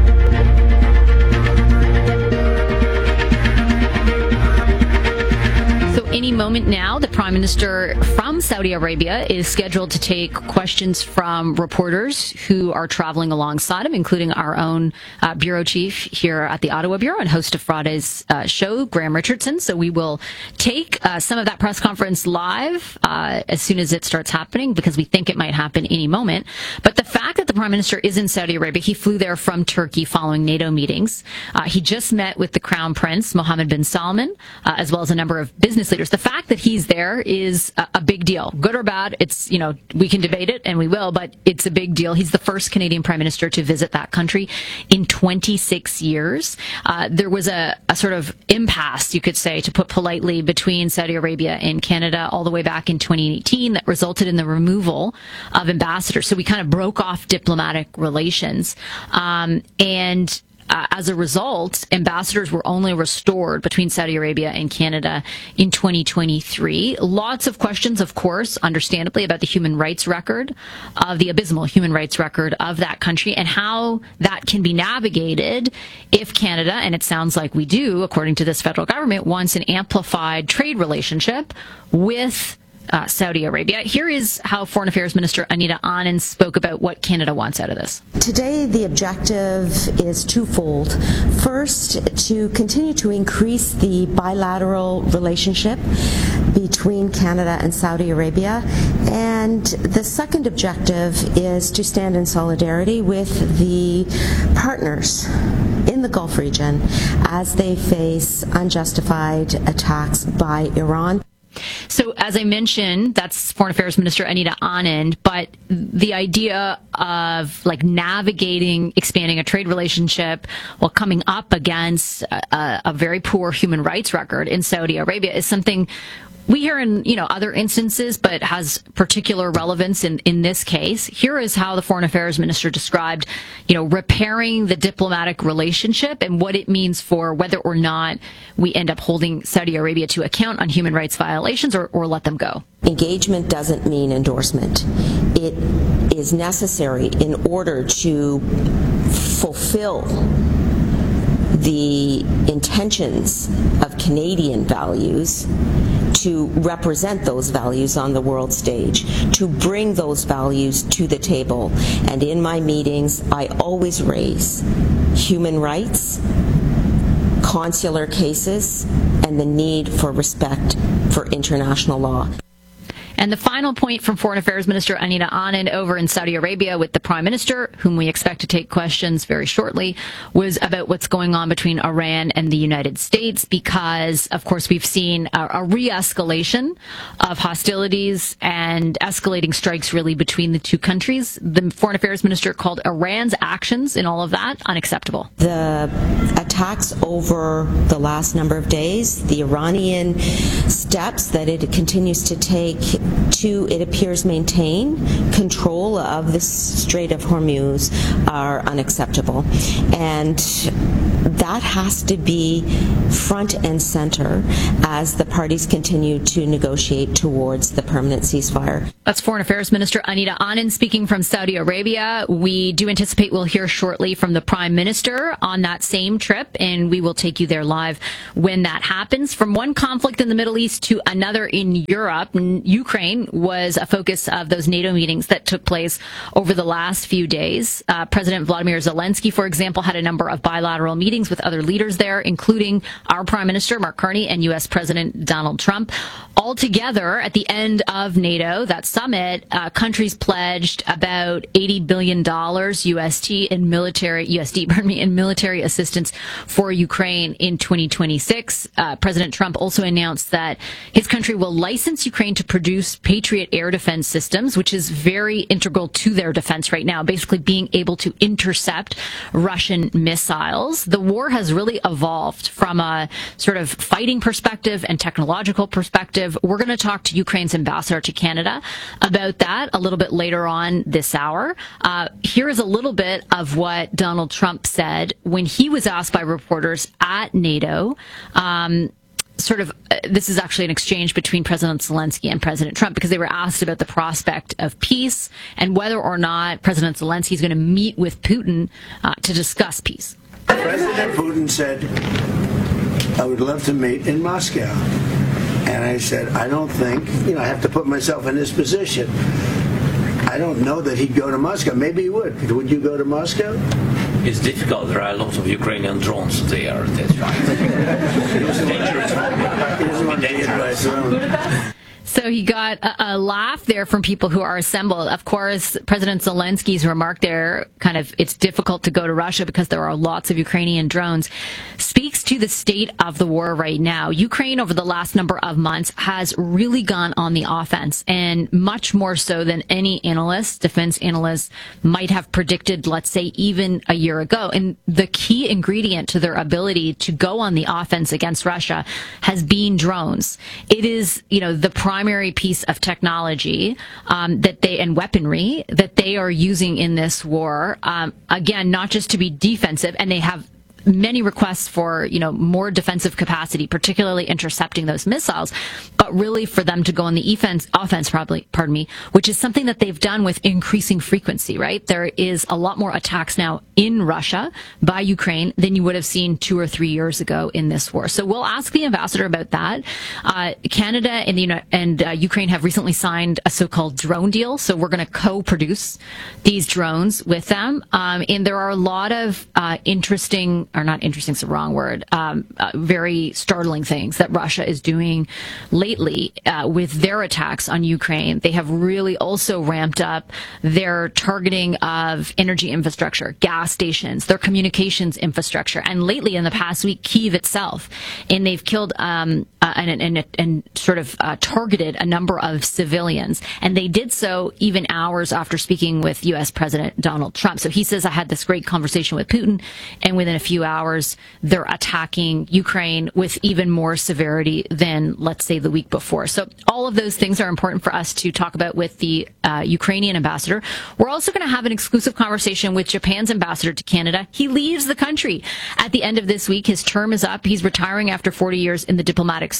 So any moment now, the Prime Minister from Saudi Arabia is scheduled to take questions from reporters who are traveling alongside him, including our own uh, bureau chief here at the Ottawa Bureau and host of Friday's uh, show, Graham Richardson. So we will take uh, some of that press conference live uh, as soon as it starts happening, because we think it might happen any moment. But the fact that the Prime Minister is in Saudi Arabia, he flew there from Turkey following NATO meetings. Uh, he just met with the Crown Prince, Mohammed bin Salman, uh, as well as a number of business leaders. The fact that he's there is a, a big deal. Good or bad, it's, you know, we can debate it, and we will, but it's a big deal. He's the first Canadian Prime Minister to visit that country in twenty-six years. Uh, there was a, a sort of impasse, you could say, to put politely, between Saudi Arabia and Canada all the way back in twenty eighteen that resulted in the removal of ambassadors. So we kind of broke off diplomatic relations. Um, and Uh, as a result, ambassadors were only restored between Saudi Arabia and Canada in twenty twenty-three. Lots of questions, of course, understandably, about the human rights record, of the abysmal human rights record of that country, and how that can be navigated if Canada, and it sounds like we do, according to this federal government, wants an amplified trade relationship with Uh, Saudi Arabia. Here is how Foreign Affairs Minister Anita Anand spoke about what Canada wants out of this. Today, the objective is twofold. First, to continue to increase the bilateral relationship between Canada and Saudi Arabia. And the second objective is to stand in solidarity with the partners in the Gulf region as they face unjustified attacks by Iran. So, as I mentioned, that's Foreign Affairs Minister Anita Anand, but the idea of like navigating, expanding a trade relationship while coming up against a, a very poor human rights record in Saudi Arabia is something we hear in, you know, other instances, but has particular relevance in, in this case. Here is how the Foreign Affairs Minister described, you know, repairing the diplomatic relationship and what it means for whether or not we end up holding Saudi Arabia to account on human rights violations or, or let them go. Engagement doesn't mean endorsement. It is necessary in order to fulfill the intentions of Canadian values to represent those values on the world stage, to bring those values to the table. And in my meetings, I always raise human rights, consular cases, and the need for respect for international law. And the final point from Foreign Affairs Minister Anita Anand over in Saudi Arabia with the Prime Minister, whom we expect to take questions very shortly, was about what's going on between Iran and the United States, because, of course, we've seen a, a re-escalation of hostilities and escalating strikes really between the two countries. The Foreign Affairs Minister called Iran's actions in all of that unacceptable. The attacks over the last number of days, the Iranian steps that it continues to take to, it appears, maintain control of the Strait of Hormuz are unacceptable. And that has to be front and center as the parties continue to negotiate towards the permanent ceasefire. That's Foreign Affairs Minister Anita Anand speaking from Saudi Arabia. We do anticipate we'll hear shortly from the Prime Minister on that same trip, and we will take you there live when that happens. From one conflict in the Middle East to another in Europe, Ukraine was a focus of those NATO meetings that took place over the last few days. Uh, President Vladimir Zelensky, for example, had a number of bilateral meetings with other leaders there, including our Prime Minister, Mark Carney, and U S President Donald Trump. Altogether, at the end of NATO, that summit, uh, countries pledged about eighty billion dollars U S D in military, U S D, pardon me, in military assistance for Ukraine in twenty twenty-six. Uh, President Trump also announced that his country will license Ukraine to produce Patriot air defense systems, which is very integral to their defense right now, basically being able to intercept Russian missiles. The war has really evolved from a sort of fighting perspective and technological perspective. We're going to talk to Ukraine's ambassador to Canada about that a little bit later on this hour. Uh, here is a little bit of what Donald Trump said when he was asked by reporters at NATO. Um, Sort of, uh, this is actually an exchange between President Zelensky and President Trump, because they were asked about the prospect of peace and whether or not President Zelensky is going to meet with Putin uh, to discuss peace. President Putin said, I would love to meet in Moscow. And I said, I don't think, you know, I have to put myself in his position. I don't know that he'd go to Moscow. Maybe he would. Would you go to Moscow? It's difficult. There are lots of Ukrainian drones there. That's right. It's dangerous. It doesn't want to be dangerous. So he got a, a laugh there from people who are assembled. Of course, President Zelensky's remark there, kind of, it's difficult to go to Russia because there are lots of Ukrainian drones, speaks to the state of the war right now. Ukraine, over the last number of months, has really gone on the offense, and much more so than any analyst, defense analyst, might have predicted, let's say, even a year ago. And the key ingredient to their ability to go on the offense against Russia has been drones. It is, you know, the primary piece of technology um, that they and weaponry that they are using in this war. Um, again, not just to be defensive, and they have many requests for, you know, more defensive capacity, particularly intercepting those missiles, but really for them to go on the offense, offense probably, pardon me, which is something that they've done with increasing frequency, right? There is a lot more attacks now in Russia by Ukraine than you would have seen two or three years ago in this war. So we'll ask the ambassador about that. Uh, Canada and the and uh, Ukraine have recently signed a so-called drone deal, so we're going to co-produce these drones with them. Um, and there are a lot of uh, interesting, or not interesting, it's the wrong word, um, uh, very startling things that Russia is doing lately uh, with their attacks on Ukraine. They have really also ramped up their targeting of energy infrastructure, gas stations, their communications infrastructure, and lately in the past week, Kyiv itself. And they've killed um, uh, and, and, and sort of uh, targeted a number of civilians. And they did so even hours after speaking with U S President Donald Trump. So he says, I had this great conversation with Putin, and within a few hours, they're attacking Ukraine with even more severity than, let's say, the week before. So all of those things are important for us to talk about with the uh, Ukrainian ambassador. We're also going to have an exclusive conversation with Japan's ambassador to Canada. He leaves the country at the end of this week. His term is up. He's retiring after forty years in the diplomatic service.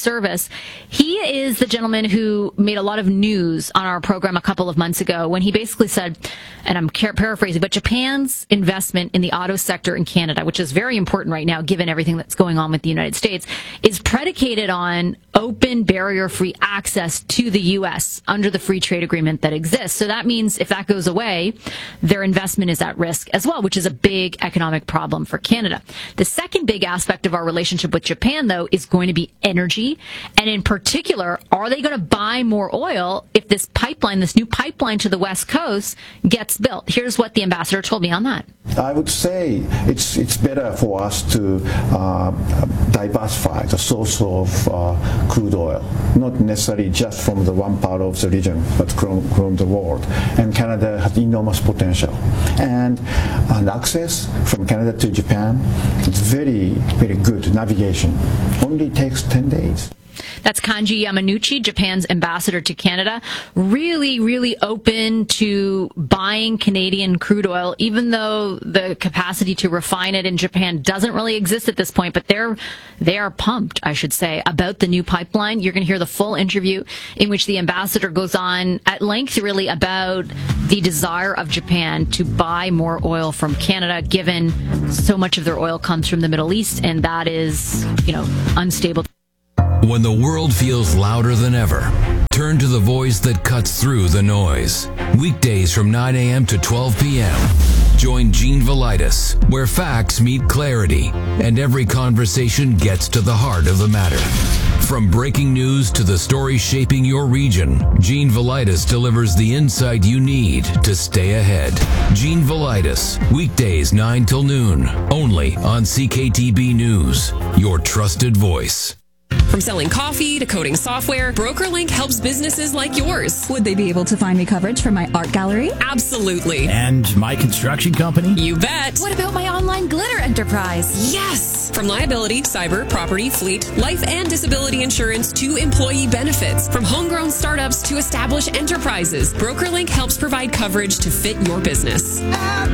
service. He is the gentleman who made a lot of news on our program a couple of months ago when he basically said, and I'm paraphrasing, but Japan's investment in the auto sector in Canada, which is very important right now given everything that's going on with the United States, is predicated on open, barrier-free access to the U S under the free trade agreement that exists. So that means if that goes away, their investment is at risk as well, which is a big economic problem for Canada. The second big aspect of our relationship with Japan, though, is going to be energy. And in particular, are they going to buy more oil if this pipeline, this new pipeline to the West Coast gets built? Here's what the ambassador told me on that. I would say it's it's better for us to uh, diversify the source of uh, crude oil, not necessarily just from the one part of the region, but from, from the world. And Canada has enormous potential. And, and access from Canada to Japan, it's very, very good navigation. Only takes ten days. That's Kanji Yamanouchi, Japan's ambassador to Canada, really, really open to buying Canadian crude oil, even though the capacity to refine it in Japan doesn't really exist at this point. But they're they are pumped, I should say, about the new pipeline. You're going to hear the full interview in which the ambassador goes on at length, really, about the desire of Japan to buy more oil from Canada, given so much of their oil comes from the Middle East, and that is, you know, unstable. When the world feels louder than ever, turn to the voice that cuts through the noise. Weekdays from nine a.m. to twelve p.m. Join Gene Velitis, where facts meet clarity and every conversation gets to the heart of the matter. From breaking news to the story shaping your region, Gene Velitis delivers the insight you need to stay ahead. Gene Velitis, weekdays nine till noon, only on C K T B News, your trusted voice. From selling coffee to coding software, BrokerLink helps businesses like yours. Would they be able to find me coverage for my art gallery? Absolutely. And my construction company? You bet. What about my online glitter enterprise? Yes! From liability, cyber, property, fleet, life and disability insurance to employee benefits. From homegrown startups to established enterprises, BrokerLink helps provide coverage to fit your business. At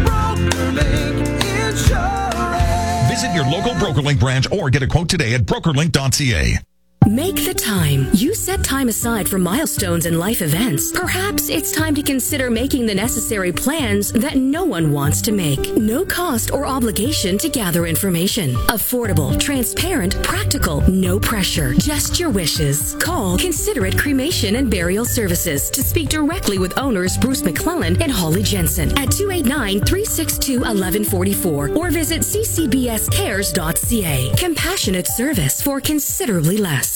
BrokerLink Insurance. Visit your local BrokerLink branch or get a quote today at brokerlink dot c a. Make the time. You set time aside for milestones and life events. Perhaps it's time to consider making the necessary plans that no one wants to make. No cost or obligation to gather information. Affordable, transparent, practical, no pressure. Just your wishes. Call Considerate Cremation and Burial Services to speak directly with owners Bruce McClellan and Holly Jensen at two eight nine, three six two, one one four four or visit c c b s cares dot c a. Compassionate service for considerably less.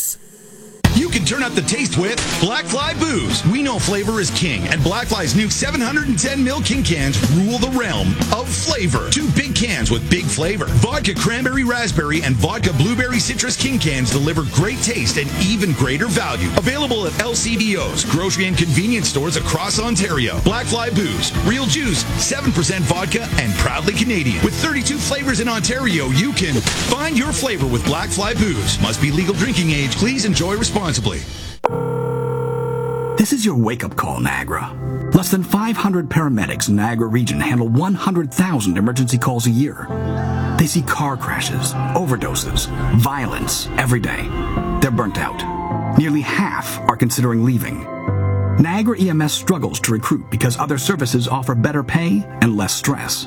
You can turn up the taste with Black Fly Booze. We know flavor is king, and Black Fly's new seven hundred ten milliliter King cans rule the realm of flavor. Two big cans with big flavor. Vodka Cranberry Raspberry and Vodka Blueberry Citrus King cans deliver great taste and even greater value. Available at L C B Os, grocery and convenience stores across Ontario. Black Fly Booze, real juice, seven percent vodka, and proudly Canadian. With thirty-two flavors in Ontario, you can find your flavor with Black Fly Booze. Must be legal drinking age. Please enjoy responsibly. This is your wake-up call, Niagara. Less than five hundred paramedics in Niagara region handle one hundred thousand emergency calls a year. They see car crashes, overdoses, violence every day. They're burnt out. Nearly half are considering leaving. Niagara E M S struggles to recruit because other services offer better pay and less stress.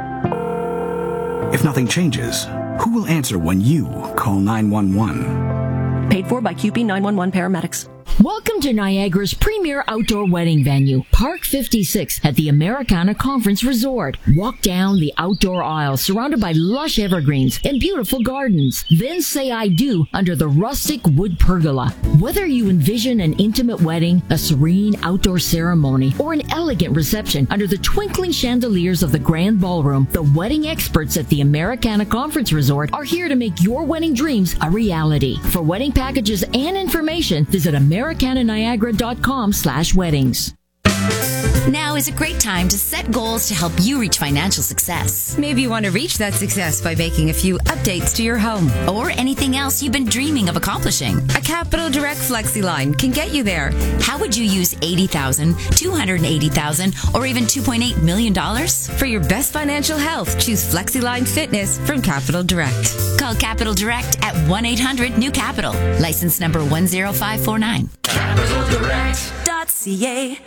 If nothing changes, who will answer when you call nine one one? Paid for by Q P nine one one Paramedics. Welcome to Niagara's premier outdoor wedding venue, Park fifty-six at the Americana Conference Resort. Walk down the outdoor aisle surrounded by lush evergreens and beautiful gardens. Then say I do under the rustic wood pergola. Whether you envision an intimate wedding, a serene outdoor ceremony, or an elegant reception under the twinkling chandeliers of the grand ballroom, the wedding experts at the Americana Conference Resort are here to make your wedding dreams a reality. For wedding packages and information, visit Americana Niagara dot com slash weddings. Now is a great time to set goals to help you reach financial success. Maybe you want to reach that success by making a few updates to your home. Or anything else you've been dreaming of accomplishing. A Capital Direct FlexiLine can get you there. How would you use eighty thousand dollars, two hundred eighty thousand dollars, or even two point eight million dollars? For your best financial health, choose FlexiLine Fitness from Capital Direct. Call Capital Direct at one eight hundred new capital. License number one zero five four nine. capital direct dot c a.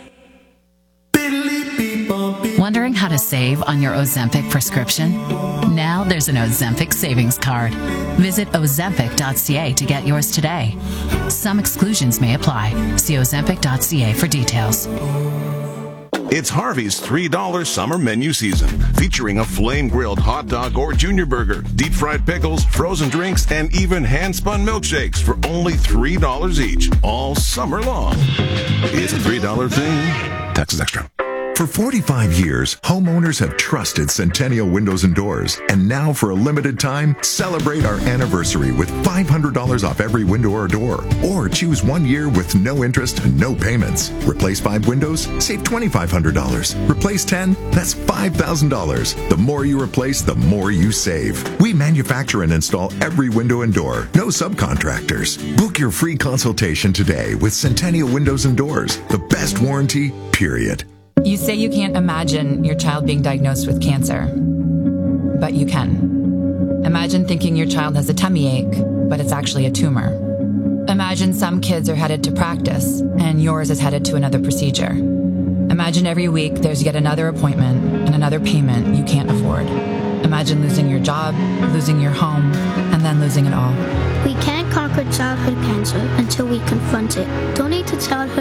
Wondering how to save on your Ozempic prescription? Now there's an Ozempic savings card. Visit ozempic dot c a to get yours today. Some exclusions may apply. See ozempic dot c a for details. It's Harvey's three dollar summer menu season, featuring a flame-grilled hot dog or junior burger, deep-fried pickles, frozen drinks, and even hand-spun milkshakes for only three dollars each, all summer long. It's a three dollar thing. Taxes extra. For forty-five years, homeowners have trusted Centennial Windows and Doors. And now, for a limited time, celebrate our anniversary with five hundred dollars off every window or door. Or choose one year with no interest and no payments. Replace five windows, save two thousand five hundred dollars. Replace ten, that's five thousand dollars. The more you replace, the more you save. We manufacture and install every window and door. No subcontractors. Book your free consultation today with Centennial Windows and Doors. The best warranty, period. You say you can't imagine your child being diagnosed with cancer, but you can. Imagine thinking your child has a tummy ache, but it's actually a tumor. Imagine some kids are headed to practice, and yours is headed to another procedure. Imagine every week there's yet another appointment and another payment you can't afford. Imagine losing your job, losing your home, and then losing it all. We can't conquer childhood cancer until we confront it. Donate to Childhood